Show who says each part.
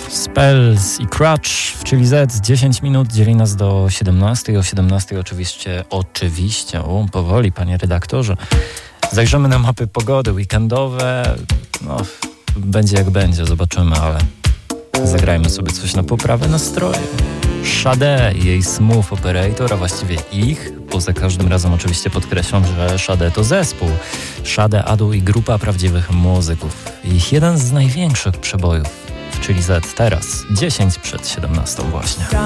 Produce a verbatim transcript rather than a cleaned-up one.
Speaker 1: Spells i Crutch w Chili Z. dziesięć minut dzieli nas do siedemnastej. O siedemnastej oczywiście, oczywiście, o, powoli panie redaktorze, zajrzymy na mapy pogody weekendowe. No, będzie jak będzie, zobaczymy, ale zagrajmy sobie coś na poprawę nastroju. Sade i jej Smooth Operator, a właściwie ich, bo za każdym razem oczywiście podkreślam, że Sade to zespół. Sade, Adu i grupa prawdziwych muzyków. Ich jeden z największych przebojów w Chili Z teraz, dziesięć przed siedemnastą właśnie.